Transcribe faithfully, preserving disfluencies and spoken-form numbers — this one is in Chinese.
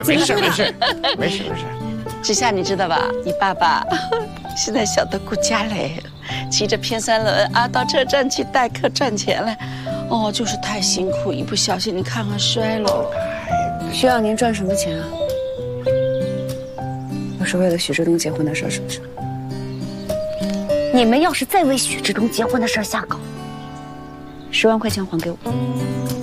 没事没事没事没事。 志夏，你知道吧？你爸爸现在晓得顾家嘞，骑着偏三轮啊，到车站去代客赚钱了。哦，就是太辛苦，一不小心你看看摔了。 需要您赚什么钱啊？又是为了许志东结婚的事，是不是？ 你们要是再为许志东结婚的事下稿， 十万块钱还给我。